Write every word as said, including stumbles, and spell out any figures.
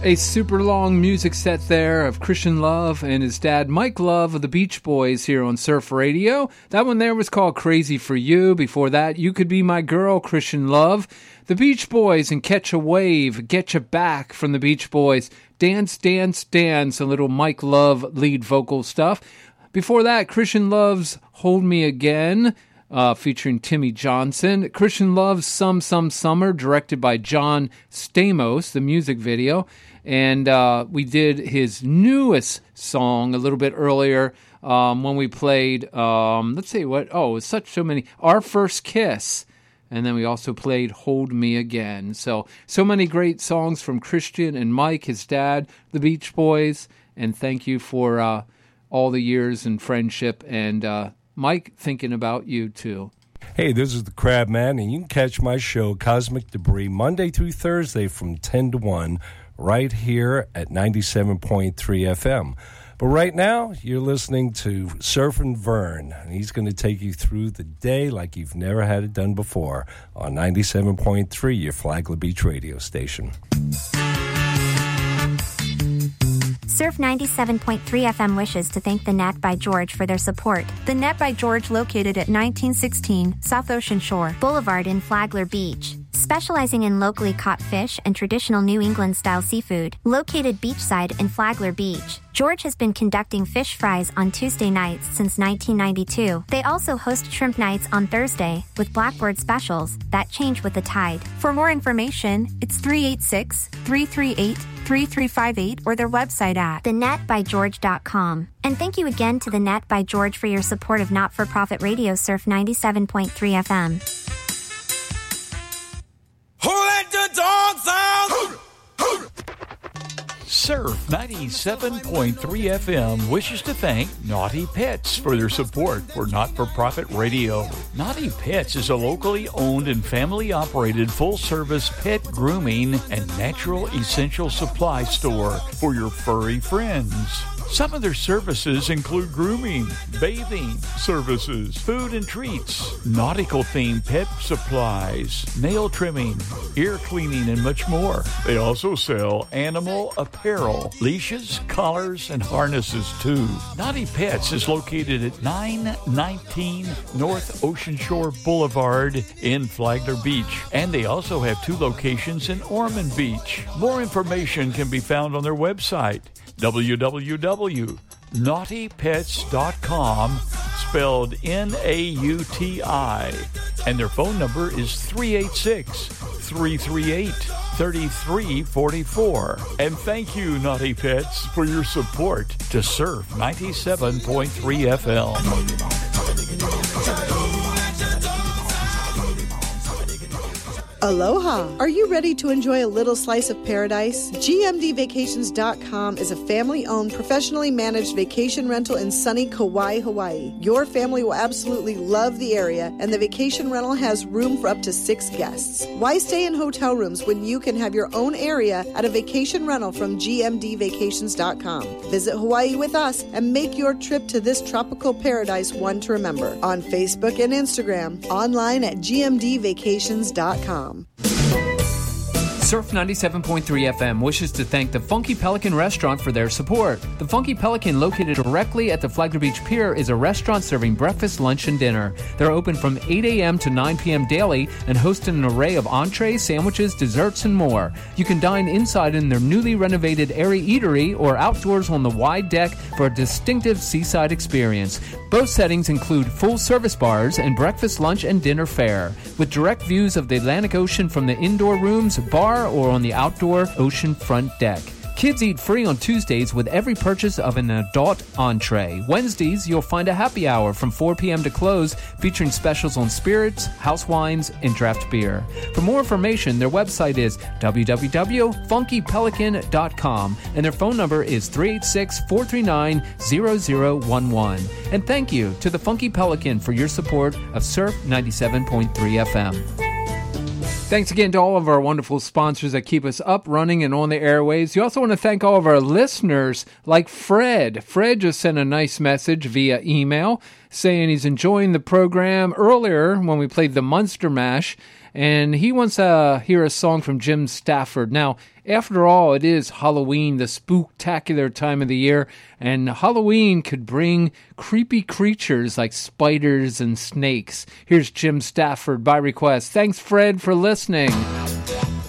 A super long music set there of Christian Love and his dad Mike Love of the Beach Boys here on Surf Radio. That one there was called Crazy for You. Before that, You Could Be My Girl, Christian Love. The Beach Boys and Catch a Wave, Get Ya Back from the Beach Boys. Dance, Dance, Dance, a little Mike Love lead vocal stuff. Before that, Christian Love's Hold Me Again, Uh, featuring Timmy Johnson. Christian Love's Some Some Summer, directed by John Stamos, the music video. And uh, we did his newest song a little bit earlier um, when we played, um, let's see what, oh, it was such so many, Our First Kiss. And then we also played Hold Me Again. So, so many great songs from Christian and Mike, his dad, the Beach Boys. And thank you for uh, all the years and friendship and uh Mike, thinking about you, too. Hey, this is the Crab Man, and you can catch my show, Cosmic Debris, Monday through Thursday from ten to one, right here at ninety-seven point three F M. But right now, you're listening to Surfin' Vern, and he's going to take you through the day like you've never had it done before on ninety-seven point three, your Flagler Beach radio station. Surf ninety-seven point three F M wishes to thank The Net by George for their support. The Net by George, located at nineteen sixteen South Ocean Shore Boulevard in Flagler Beach. Specializing in locally caught fish and traditional New England-style seafood. Located beachside in Flagler Beach, George has been conducting fish fries on Tuesday nights since nineteen ninety-two. They also host shrimp nights on Thursday with Blackbird specials that change with the tide. For more information, it's three eight six, three three eight, three three five eight or their website at the net by george dot com. And thank you again to The Net by George for your support of not-for-profit radio Surf ninety-seven point three F M. Who let the dogs out? Surf ninety-seven point three F M wishes to thank Naughty Pets for their support for not-for-profit radio. Naughty Pets is a locally owned and family-operated full-service pet grooming and natural essential supply store for your furry friends. Some of their services include grooming, bathing services, food and treats, nautical-themed pet supplies, nail trimming, ear cleaning, and much more. They also sell animal apparel, leashes, collars, and harnesses, too. Naughty Pets is located at nine nineteen North Ocean Shore Boulevard in Flagler Beach, and they also have two locations in Ormond Beach. More information can be found on their website, w w w dot naughty pets dot com, spelled N A U T I, and their phone number is three eight six, three three eight, three three four four. And thank you, Naughty Pets, for your support to Surf ninety-seven point three F M. Aloha! Are you ready to enjoy a little slice of paradise? G M D Vacations dot com is a family-owned, professionally managed vacation rental in sunny Kauai, Hawaii. Your family will absolutely love the area, and the vacation rental has room for up to six guests. Why stay in hotel rooms when you can have your own area at a vacation rental from G M D Vacations dot com? Visit Hawaii with us and make your trip to this tropical paradise one to remember. On Facebook and Instagram, online at G M D Vacations dot com. Surf ninety-seven point three F M wishes to thank the Funky Pelican Restaurant for their support. The Funky Pelican, located directly at the Flagler Beach Pier, is a restaurant serving breakfast, lunch, and dinner. They're open from eight a.m. to nine p.m. daily and host an array of entrees, sandwiches, desserts, and more. You can dine inside in their newly renovated airy eatery or outdoors on the wide deck for a distinctive seaside experience. Both settings include full-service bars and breakfast, lunch, and dinner fare, with direct views of the Atlantic Ocean from the indoor rooms, bar, or on the outdoor ocean front deck. Kids eat free on Tuesdays with every purchase of an adult entree. Wednesdays, you'll find a happy hour from four p.m. to close, featuring specials on spirits, house wines, and draft beer. For more information, their website is w w w dot funky pelican dot com, and their phone number is three eight six, four three nine, zero zero one one. And thank you to the Funky Pelican for your support of Surf ninety-seven point three F M. Thanks again to all of our wonderful sponsors that keep us up, running, and on the airwaves. You also want to thank all of our listeners, like Fred. Fred just sent a nice message via email saying he's enjoying the program earlier when we played the Munster Mash, and he wants to hear a song from Jim Stafford. Now, after all, it is Halloween, the spooktacular time of the year, and Halloween could bring creepy creatures like spiders and snakes. Here's Jim Stafford by request. Thanks, Fred, for listening.